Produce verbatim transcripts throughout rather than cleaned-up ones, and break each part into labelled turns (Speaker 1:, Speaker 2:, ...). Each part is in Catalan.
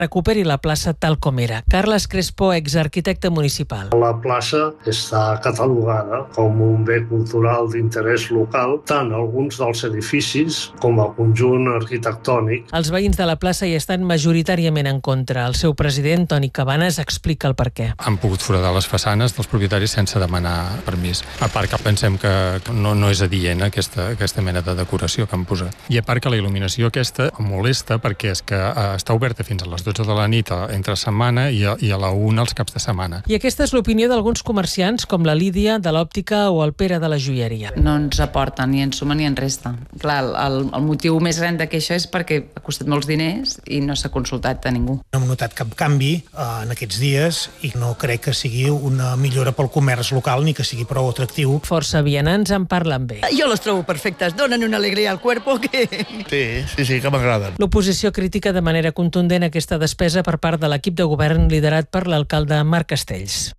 Speaker 1: recuperi la plaça tal com era. Carles Crespo, exarquitecte municipal.
Speaker 2: La plaça està catalogada com un bé cultural d'interès local, tant alguns dels edificis com el conjunt arquitectònic.
Speaker 1: Els veïns de la plaça hi estan majoritàriament en contra. El seu president, Toni Cabanes, explica el perquè.
Speaker 3: Han pogut foradar les façanes dels propietaris sense demanar permís. A part que pensem que no, no és adient aquesta, aquesta mena de decoració que han posat. I a part que la il·luminació aquesta molesta perquè és que eh, està oberta fins a les dotze de la nit entre setmana i a, i a la una els caps de setmana.
Speaker 1: I aquesta és l'opinió d'alguns comerciants com la Lídia de l'òptica o el Pere de la joieria.
Speaker 4: No ens aporta ni en suma ni en resta. Clar, el, el motiu més gran de queixa és perquè ha costat molts diners i no s'ha consultat a ningú.
Speaker 5: No hem notat cap canvi eh, en aquests dies i no crec que sigui una millora pel comerç local ni que sigui prou atractiu.
Speaker 1: Força vianants en parlen bé.
Speaker 6: Jo les trobo perfectes, donen una alegria al cuerpo que...
Speaker 7: Sí, sí, sí, que m'agraden.
Speaker 1: L'oposició critica de manera contundent aquesta despesa per part de l'equip de govern liderat per l'alcalde Marc Castells.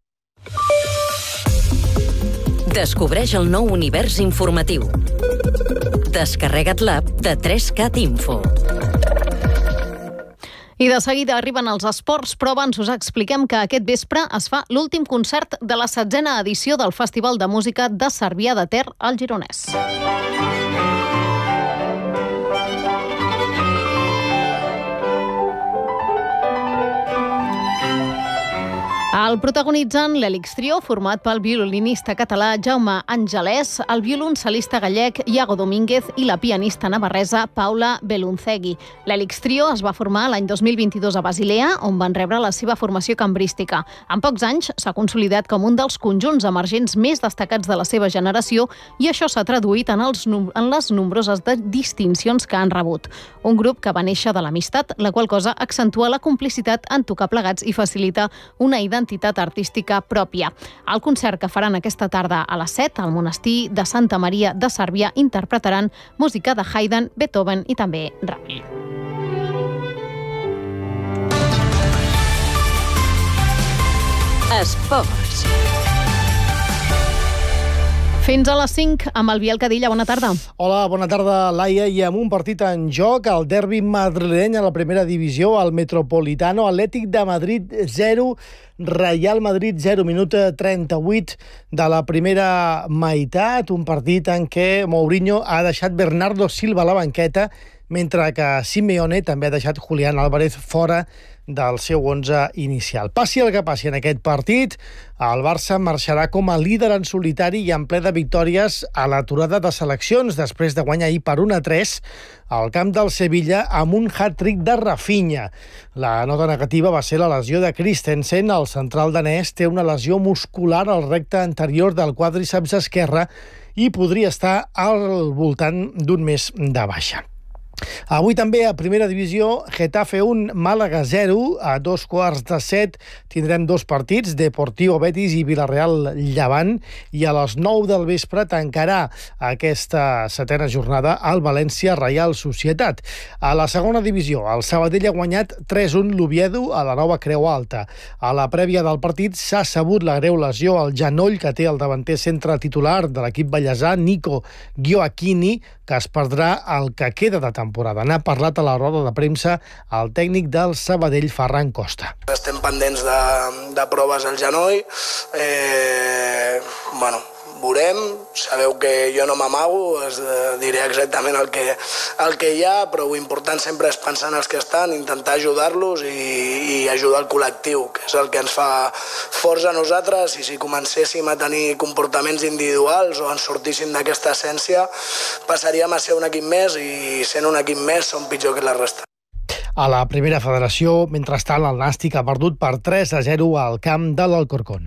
Speaker 8: Descobreix el nou univers informatiu. Descarrega't l'app de tres cat Info.
Speaker 9: I de seguida arriben els esports, però abans us expliquem que aquest vespre es fa l'últim concert de la setzena edició del Festival de Música de Cervià de Ter al Gironès. El protagonitzen l'Hèlix Trio, format pel violinista català Jaume Angelès, el violoncel·lista gallec Iago Domínguez i la pianista navarresa Paula Beluncegui. L'Hèlix Trio es va formar l'any dos mil vint-i-dos a Basilea, on van rebre la seva formació cambrística. En pocs anys s'ha consolidat com un dels conjunts emergents més destacats de la seva generació i això s'ha traduït en, els, en les nombroses distincions que han rebut. Un grup que va néixer de l'amistat, la qual cosa accentua la complicitat en tocar plegats i facilita una identitat identitat artística pròpia. El concert que faran aquesta tarda a les set al monestir de Santa Maria de Cervià interpretaran música de Haydn, Beethoven i també Ravel.
Speaker 8: Esports.
Speaker 9: Fins a les cinc amb el Biel Cadilla. Bona tarda.
Speaker 10: Hola, bona tarda, Laia. I amb un partit en joc, el derbi madrileny a la primera divisió, el Metropolitano, Atlètic de Madrid zero, Real Madrid zero, minut trenta-vuit de la primera meitat. Un partit en què Mourinho ha deixat Bernardo Silva a la banqueta, mentre que Simeone també ha deixat Julián Álvarez fora del seu onze inicial. Passi el que passi en aquest partit, el Barça marxarà com a líder en solitari i en ple de victòries a l'aturada de seleccions, després de guanyar ahir per un a tres al camp del Sevilla amb un hat-trick de Rafinha. La nota negativa va ser la lesió de Christensen. El central danès té una lesió muscular al recte anterior del quàdriceps esquerre i podria estar al voltant d'un mes de baixa. Avui també a primera divisió, Getafe un, Màlaga zero, a dos quarts de set tindrem dos partits, Deportivo Betis i Villarreal Llevant, i a les nou del vespre tancarà aquesta setena jornada al València Reial Societat. A la segona divisió, el Sabadell ha guanyat tres un l'Oviedo a la Nova Creu Alta. A la prèvia del partit s'ha sabut la greu lesió al genoll que té el davanter centre titular de l'equip ballesà, Nico Gioacchini, que es perdrà el que queda de temporada. N'ha parlat a la roda de premsa el tècnic del Sabadell, Ferran Costa.
Speaker 11: Estem pendents de, de proves al genoll. Eh, bueno, veurem. Sabeu que jo no m'amago, us diré exactament el que, el que hi ha, però l'important sempre és pensar en els que estan, intentar ajudar-los i, i ajudar el col·lectiu, que és el que ens fa forts a nosaltres, i si comencéssim a tenir comportaments individuals o ens sortíssim d'aquesta essència, passaríem a ser un equip més, i sent un equip més som pitjor que la resta.
Speaker 10: A la primera federació, mentrestant, el Nàstic ha perdut per tres a zero al camp de l'Alcorcón.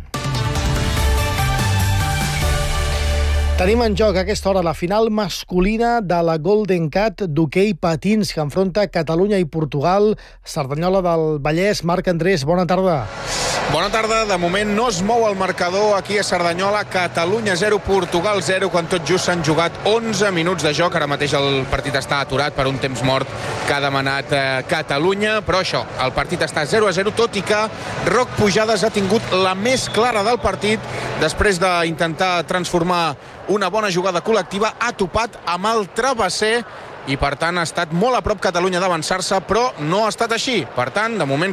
Speaker 10: Tenim en joc a aquesta hora la final masculina de la Golden Cat d'hoquei patins que enfronta Catalunya i Portugal. Cerdanyola del Vallès, Marc Andrés, bona tarda.
Speaker 12: Bona tarda. De moment no es mou el marcador aquí a Cerdanyola. Catalunya zero, Portugal zero, quan tot just s'han jugat onze minuts de joc. Ara mateix el partit està aturat per un temps mort que ha demanat eh, Catalunya, però això, el partit està zero a zero, tot i que Roc Pujades ha tingut la més clara del partit després d'intentar transformar una bona jugada col·lectiva. Ha topat amb el travesser i per tant ha estat molt a prop Catalunya d'avançar-se, però no ha estat així. Per tant, de moment